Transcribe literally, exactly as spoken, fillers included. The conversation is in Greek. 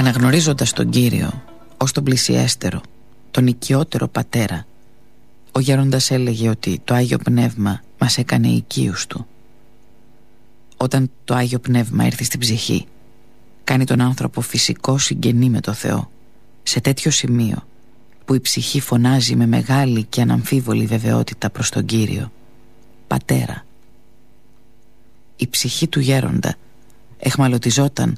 Αναγνωρίζοντας τον Κύριο ως τον πλησιέστερο, τον οικειότερο πατέρα, ο γέροντας έλεγε ότι το Άγιο Πνεύμα μας έκανε οικείους του. Όταν το Άγιο Πνεύμα έρθει στην ψυχή, κάνει τον άνθρωπο φυσικό συγγενή με το Θεό, σε τέτοιο σημείο που η ψυχή φωνάζει με μεγάλη και αναμφίβολη βεβαιότητα προς τον Κύριο: Πατέρα. Η ψυχή του γέροντα εχμαλωτιζόταν